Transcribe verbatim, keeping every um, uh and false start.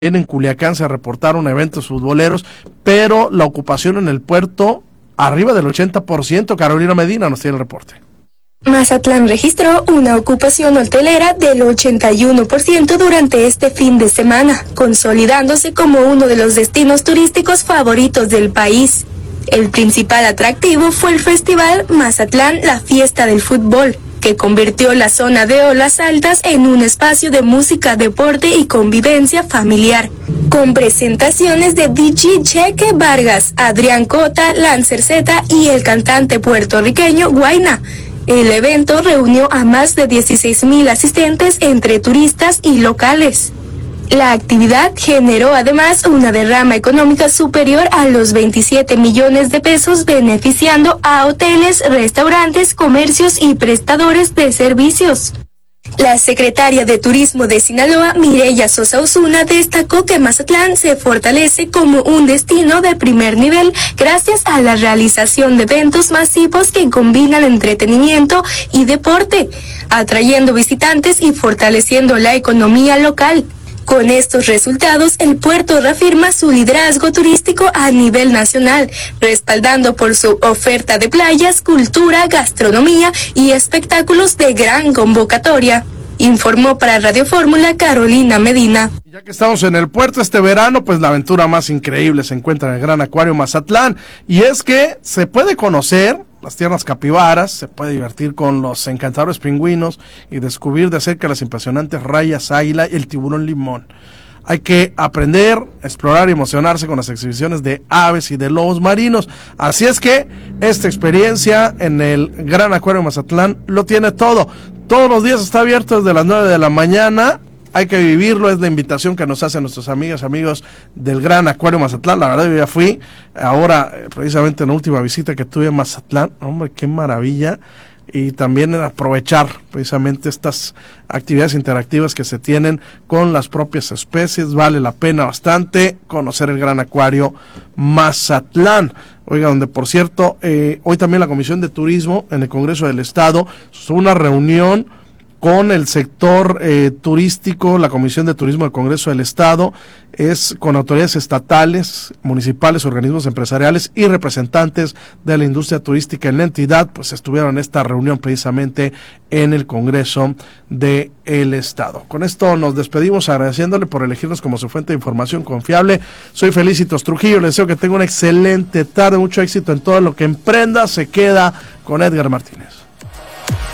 en Culiacán se reportaron eventos futboleros, pero la ocupación en el puerto arriba del ochenta por ciento. Carolina Medina nos tiene el reporte. Mazatlán registró una ocupación hotelera del ochenta y uno por ciento durante este fin de semana, consolidándose como uno de los destinos turísticos favoritos del país. El principal atractivo fue el festival Mazatlán, la fiesta del fútbol, que convirtió la zona de Olas Altas en un espacio de música, deporte y convivencia familiar, con presentaciones de D J Cheque Vargas, Adrián Cota, Lancer Z y el cantante puertorriqueño Guayna. El evento reunió a más de dieciséis mil asistentes entre turistas y locales. La actividad generó además una derrama económica superior a los veintisiete millones de pesos, beneficiando a hoteles, restaurantes, comercios y prestadores de servicios. La secretaria de Turismo de Sinaloa, Mireya Sosa Osuna, destacó que Mazatlán se fortalece como un destino de primer nivel gracias a la realización de eventos masivos que combinan entretenimiento y deporte, atrayendo visitantes y fortaleciendo la economía local. Con estos resultados, el puerto reafirma su liderazgo turístico a nivel nacional, respaldando por su oferta de playas, cultura, gastronomía y espectáculos de gran convocatoria. Informó para Radio Fórmula Carolina Medina. Ya que estamos en el puerto este verano, pues la aventura más increíble se encuentra en el Gran Acuario Mazatlán, y es que se puede conocer las tierras capibaras, se puede divertir con los encantadores pingüinos y descubrir de cerca las impresionantes rayas águila y el tiburón limón. Hay que aprender, explorar y emocionarse con las exhibiciones de aves y de lobos marinos. Así es que esta experiencia en el Gran Acuario Mazatlán lo tiene todo. Todos los días está abierto desde las nueve de la mañana. Hay que vivirlo, es la invitación que nos hacen nuestros amigas, amigos del Gran Acuario Mazatlán. La verdad, yo ya fui ahora, precisamente en la última visita que tuve a Mazatlán. Hombre, qué maravilla. Y también aprovechar precisamente estas actividades interactivas que se tienen con las propias especies. Vale la pena bastante conocer el Gran Acuario Mazatlán. Oiga, donde por cierto, eh, hoy también la Comisión de Turismo en el Congreso del Estado tuvo una reunión con el sector eh, turístico. La Comisión de Turismo del Congreso del Estado es con autoridades estatales, municipales, organismos empresariales y representantes de la industria turística en la entidad, pues estuvieron en esta reunión precisamente en el Congreso del Estado. Con esto nos despedimos agradeciéndole por elegirnos como su fuente de información confiable. Soy Felicitos Trujillo, les deseo que tenga una excelente tarde, mucho éxito en todo lo que emprenda. Se queda con Edgar Martínez.